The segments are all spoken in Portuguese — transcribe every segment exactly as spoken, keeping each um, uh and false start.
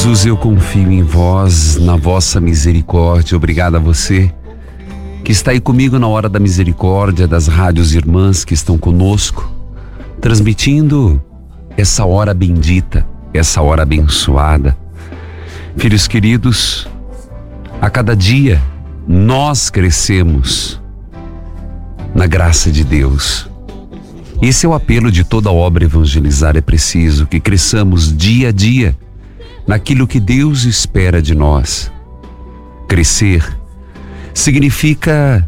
Jesus, eu confio em vós, na vossa misericórdia. Obrigado a você que está aí comigo na hora da misericórdia, das rádios irmãs que estão conosco, transmitindo essa hora bendita, essa hora abençoada. Filhos queridos, a cada dia nós crescemos na graça de Deus. Esse é o apelo de toda obra evangelizar. É preciso que cresçamos dia a dia naquilo que Deus espera de nós. Crescer significa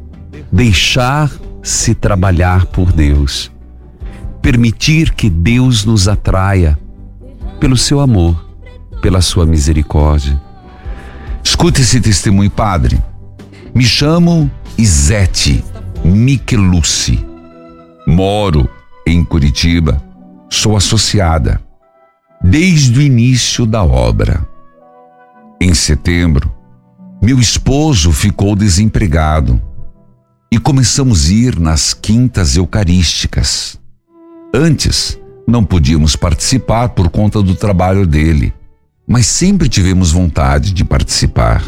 deixar-se trabalhar por Deus, permitir que Deus nos atraia pelo seu amor, pela sua misericórdia. Escute esse testemunho, padre. Me chamo Izete Michelucci. Moro em Curitiba. Sou associada desde o início da obra. Em setembro, meu esposo ficou desempregado e começamos a ir nas quintas eucarísticas. Antes, não podíamos participar por conta do trabalho dele, mas sempre tivemos vontade de participar.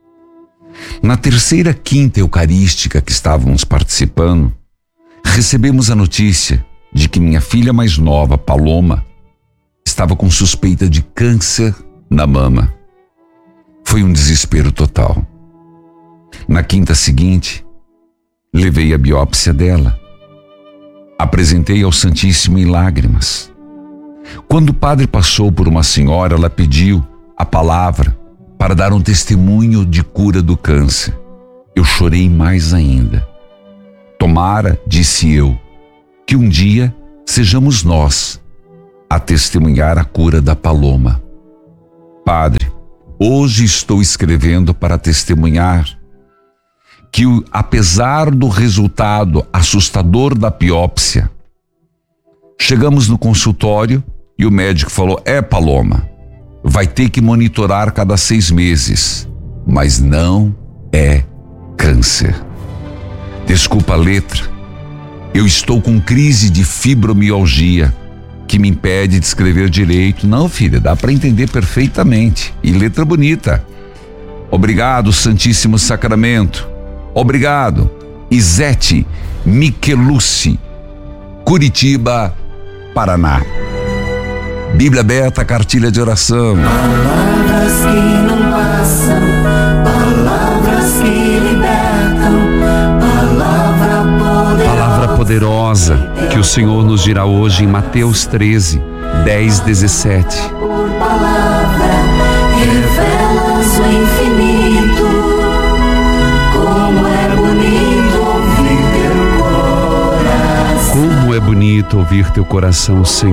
Na terceira quinta eucarística que estávamos participando, recebemos a notícia de que minha filha mais nova, Paloma, estava com suspeita de câncer na mama. Foi um desespero total. Na quinta seguinte, levei a biópsia dela. Apresentei ao Santíssimo em lágrimas. Quando o padre passou por uma senhora, ela pediu a palavra para dar um testemunho de cura do câncer. Eu chorei mais ainda. Tomara, disse eu, que um dia sejamos nós a testemunhar a cura da Paloma. Padre, hoje estou escrevendo para testemunhar que, apesar do resultado assustador da biópsia, chegamos no consultório e o médico falou: é, Paloma, vai ter que monitorar cada seis meses, mas não é câncer. Desculpa a letra, eu estou com crise de fibromialgia que me impede de escrever direito. Não, filha, dá para entender perfeitamente. E letra bonita. Obrigado, Santíssimo Sacramento. Obrigado, Izete Michelucci, Curitiba, Paraná. Bíblia aberta, cartilha de oração. Palavras que não passam, palavras que libertam, palavra poderosa. Palavra poderosa que o Senhor nos dirá hoje em Mateus treze, dez, dezessete. Por palavra, revelas o infinito. Como é bonito ouvir teu coração. Como é bonito ouvir teu coração, Senhor.